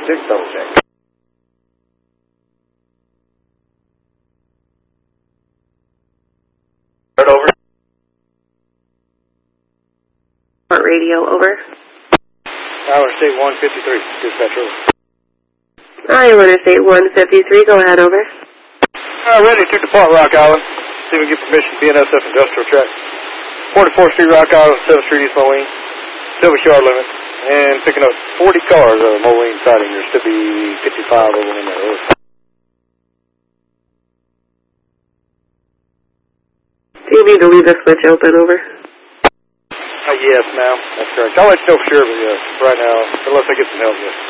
736, double check. Over. Radio, over. Iowa State 153, dispatch over. Iowa State 153, go ahead, over. Ready to depart Rock Island. See if we can get permission to BNSF Industrial Track. 44th Street, Rock Island, 7th Street, East Moline. Silver yard limit. And picking up 40 cars of Moline siding. There should be 55 of them in there. Over. Do you need to leave the switch open, over? Yes, ma'am. That's correct. I'll let you know for sure, but yes, right now, unless I get some help, yes.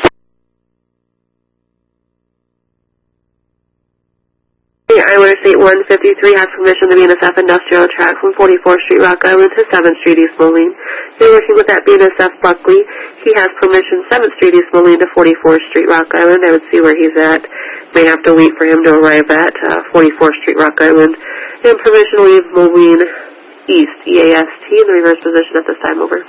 Iowa State 153 has permission to BNSF Industrial Track from 44th Street, Rock Island to 7th Street, East Moline. You're working with that BNSF Buckley. He has permission 7th Street, East Moline to 44th Street, Rock Island. I would see where he's at. May have to wait for him to arrive at 44th Street, Rock Island. And permission to leave Moline East, EAST, in the reverse position at this time, over.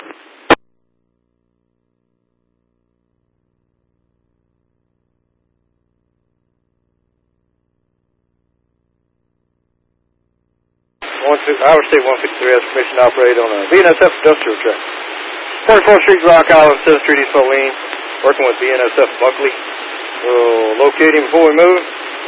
Iowa State 153 has permission to operate on a BNSF industrial track. 44th Street, Rock Island, 7th Street, East Moline. Working with BNSF Buckley. We'll locate him before we move.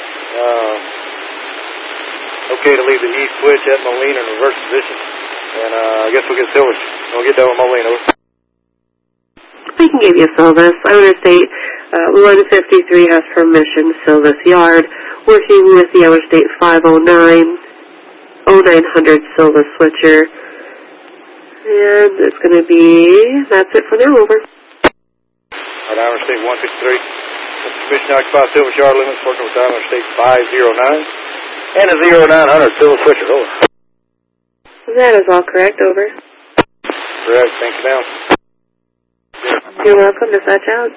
Okay to leave the east switch at Moline in reverse position. And I guess we'll get Silvers. We'll get down with Moline, over. We can give you Silvis. Iowa State 153 has permission, Silvis Yard. Working with the Iowa State 509. 0900 Silva switcher. And it's going to be, that's it for now, over. All right, Iowa State 153. Permission to occupy Silva yard limits, working with Iowa State 509. And a 0900 Silva switcher, over. That is all correct, over. Correct, thank you, ma'am. You're welcome, dispatch out.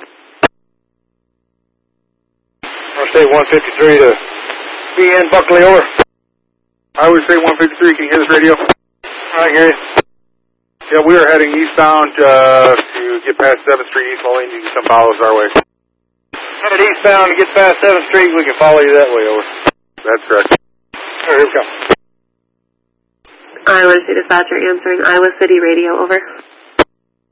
Iowa State 153 to BN Buckley, over. Iowa State 153, can you hear this radio? I can hear you. Yeah, we are heading eastbound to get past 7th Street, East Moline. You can come follow us our way. Headed eastbound to get past 7th Street. We can follow you that way, over. That's correct. All right, here we come. Iowa State dispatcher answering Iowa City radio, over.